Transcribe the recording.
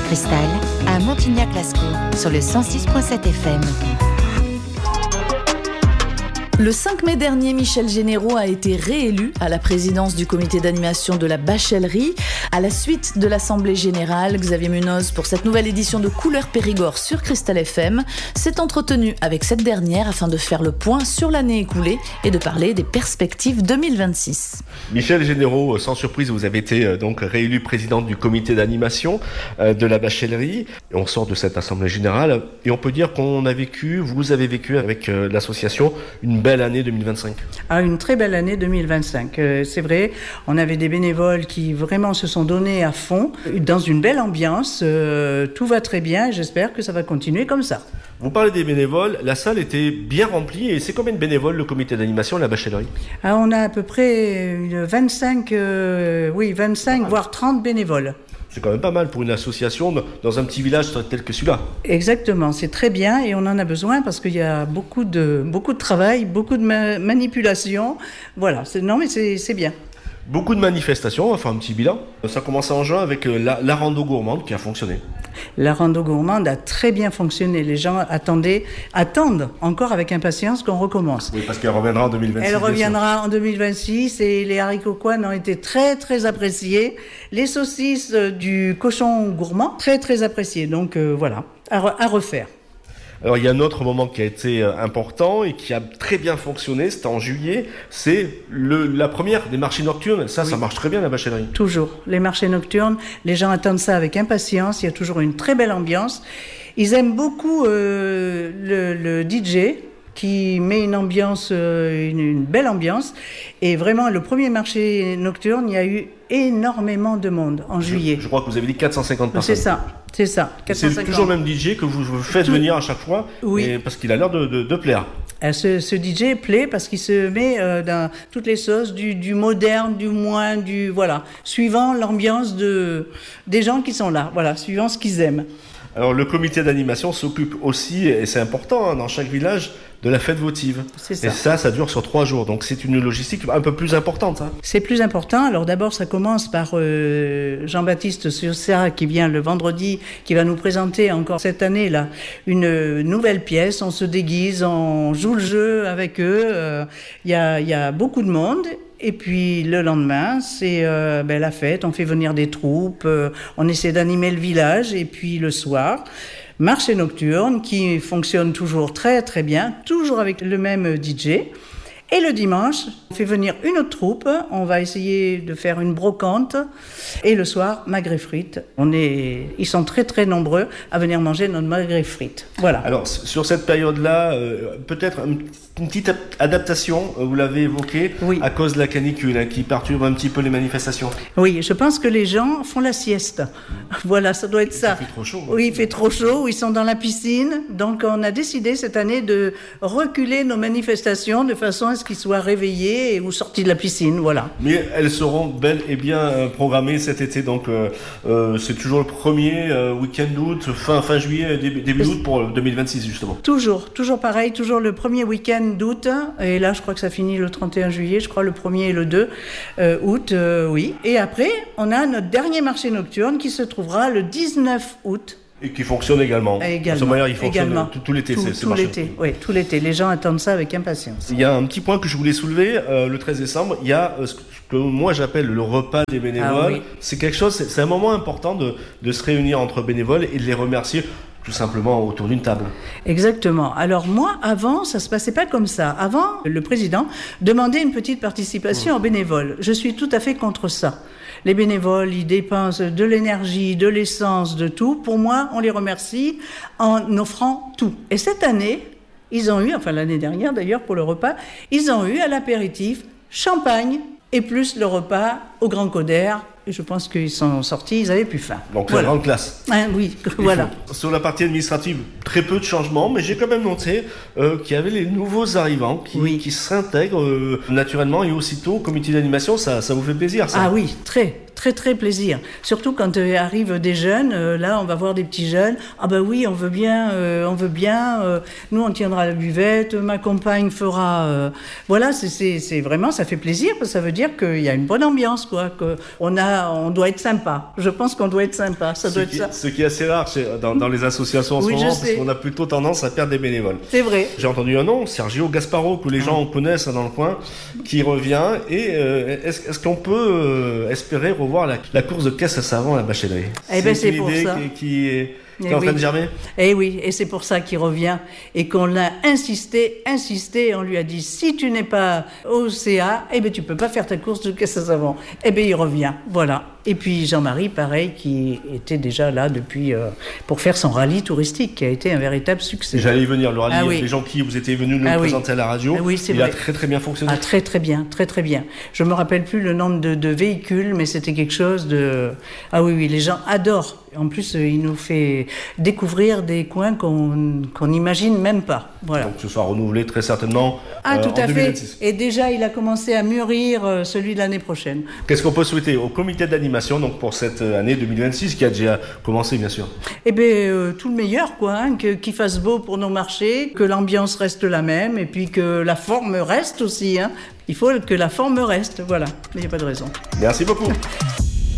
Cristal, à Montignac-Lascaux, sur le 106.7 FM. Le 5 mai dernier, Michel Généraux a été réélu à la présidence du comité d'animation de la Bachellerie. À la suite de l'Assemblée Générale, Xavier Munoz, pour cette nouvelle édition de Couleurs Périgord sur Cristal FM, s'est entretenu avec cette dernière afin de faire le point sur l'année écoulée et de parler des perspectives 2026. Michel Généraux, sans surprise, vous avez été donc réélu président du comité d'animation de la Bachellerie. Et on sort de cette Assemblée Générale et on peut dire vous avez vécu avec l'association une belle année 2025. Une très belle année 2025. C'est vrai, on avait des bénévoles qui vraiment se sont donnés à fond, dans une belle ambiance. Tout va très bien et j'espère que ça va continuer comme ça. Vous parlez des bénévoles, la salle était bien remplie et c'est combien de bénévoles le comité d'animation de la Bachellerie ? On a à peu près 25, voire 30 bénévoles. C'est quand même pas mal pour une association dans un petit village tel que celui-là. Exactement, c'est très bien et on en a besoin parce qu'il y a beaucoup de travail, beaucoup de manipulation. Voilà, c'est bien. Beaucoup de manifestations, on va faire un petit bilan. Ça commence en juin avec la rando gourmande qui a fonctionné. La rando gourmande a très bien fonctionné. Les gens attendent encore avec impatience qu'on recommence. Oui, parce qu'elle reviendra en 2026. Elle reviendra en 2026 et les haricots coines ont été très très appréciés. Les saucisses du cochon gourmand, très très appréciées. Donc voilà, à refaire. Alors il y a un autre moment qui a été important et qui a très bien fonctionné, c'était en juillet, c'est la première des marchés nocturnes. Ça marche très bien la Bachellerie. Toujours, les marchés nocturnes, les gens attendent ça avec impatience, il y a toujours une très belle ambiance. Ils aiment beaucoup le DJ qui met une ambiance, une belle ambiance. Et vraiment, le premier marché nocturne, il y a eu énormément de monde en juillet. Je crois que vous avez dit 450 personnes. C'est ça. 450. C'est toujours le même DJ que vous faites venir à chaque fois, oui. Parce qu'il a l'air de plaire. Ce DJ plaît parce qu'il se met dans toutes les sauces, du moderne, du moins, suivant l'ambiance des gens qui sont là, suivant ce qu'ils aiment. Alors le comité d'animation s'occupe aussi, et c'est important dans chaque village, de la fête votive. C'est ça. Et ça dure sur 3 jours, donc c'est une logistique un peu plus importante. C'est plus important. Alors d'abord, ça commence par Jean-Baptiste Sursa qui vient le vendredi, qui va nous présenter encore cette année-là une nouvelle pièce. On se déguise, on joue le jeu avec eux. Il y a beaucoup de monde. Et puis le lendemain, c'est la fête, on fait venir des troupes, on essaie d'animer le village. Et puis le soir, marché nocturne qui fonctionne toujours très très bien, toujours avec le même DJ. Et le dimanche, on fait venir une autre troupe, on va essayer de faire une brocante. Et le soir, magret frites. Ils sont très très nombreux à venir manger notre magret frites. Voilà. Alors sur cette période-là, peut-être une petite adaptation, vous l'avez évoqué, oui. À cause de la canicule qui perturbe un petit peu les manifestations. Oui, je pense que les gens font la sieste. Voilà, ça doit être ça. Il fait trop chaud. Oui, il fait trop chaud, ils sont dans la piscine. Donc on a décidé cette année de reculer nos manifestations de façon à ce qu'ils soient réveillés ou sortis de la piscine, voilà. Mais elles seront bel et bien programmées cet été, donc c'est toujours le premier week-end d'août, fin juillet, début août pour 2026 justement. Toujours pareil, toujours le premier week-end d'août, et là je crois que ça finit le 31 juillet, je crois le 1er et le 2 août, oui. Et après, on a notre dernier marché nocturne qui se trouvera le 19 août. Et qui fonctionne également. De ce manière, il fonctionne tout l'été. Tout l'été, oui, tout l'été. Les gens attendent ça avec impatience. Il y a un petit point que je voulais soulever. Le 13 décembre, il y a ce que moi j'appelle le repas des bénévoles. Oui. C'est quelque chose, c'est un moment important de se réunir entre bénévoles et de les remercier tout simplement autour d'une table. Exactement. Alors moi, avant, ça se passait pas comme ça. Avant, le président demandait une petite participation aux bénévoles. Je suis tout à fait contre ça. Les bénévoles, ils dépensent de l'énergie, de l'essence, de tout. Pour moi, on les remercie en offrant tout. Et cette année, ils ont eu, l'année dernière d'ailleurs pour le repas, ils ont eu à l'apéritif champagne et plus le repas au Grand Coder. Et je pense qu'ils sont sortis, ils avaient plus faim. Donc la grande classe. Oui, voilà. Sur la partie administrative, très peu de changements, mais j'ai quand même noté qu'il y avait les nouveaux arrivants qui s'intègrent naturellement et aussitôt au comité d'animation. Ça vous fait plaisir, ça ? Ah oui, très très très plaisir. Surtout quand arrivent des jeunes, là on va voir des petits jeunes, ah bah oui on veut bien, nous on tiendra la buvette, ma compagne fera, voilà c'est vraiment, ça fait plaisir, parce que ça veut dire qu'il y a une bonne ambiance quoi, on doit être sympa. Je pense qu'on doit être sympa, ça doit être ça. Ce qui est assez rare dans les associations en ce moment, parce qu'on a plutôt tendance à perdre des bénévoles. C'est vrai. J'ai entendu un nom, Sergio Gasparo, que les gens connaissent dans le coin, qui revient. Et est-ce qu'on peut espérer revoir la course de caisse à savon à la Bachellerie? C'est pour ça. Qui est en train de germer. Et oui, et c'est pour ça qu'il revient et qu'on l'a insisté, on lui a dit si tu n'es pas au CA, tu peux pas faire ta course de caisse à savon. Il revient, voilà. Et puis Jean-Marie, pareil, qui était déjà là depuis pour faire son rallye touristique, qui a été un véritable succès. J'allais y venir, le rallye, les gens qui vous étaient venus nous présenter à la radio, il a très très bien fonctionné. Très très bien, très très bien. Je me rappelle plus le nombre de véhicules, mais c'était quelque chose de... Ah oui, les gens adorent. En plus, il nous fait découvrir des coins qu'on n'imagine même pas. Voilà. Donc ce sera renouvelé très certainement tout à en 2026. fait. Et déjà, il a commencé à mûrir celui de l'année prochaine. Qu'est-ce qu'on peut souhaiter au comité d'animation donc pour cette année 2026 qui a déjà commencé bien sûr? Tout le meilleur qu'il fasse beau pour nos marchés, que l'ambiance reste la même et puis que la forme reste aussi. Il faut que la forme reste, voilà. Il n'y a pas de raison. Merci beaucoup.